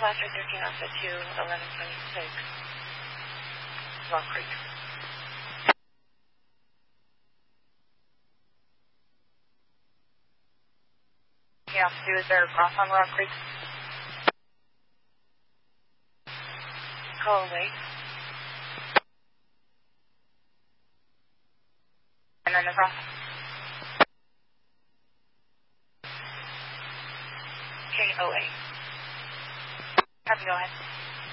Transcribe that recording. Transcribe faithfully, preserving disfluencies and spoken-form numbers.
Flasher thirteen Alpha two, eleven twenty-six. Rock Creek. Yeah, two, is there a cross on Rock Creek? Call away. And then the cross. K O A. Have to go ahead.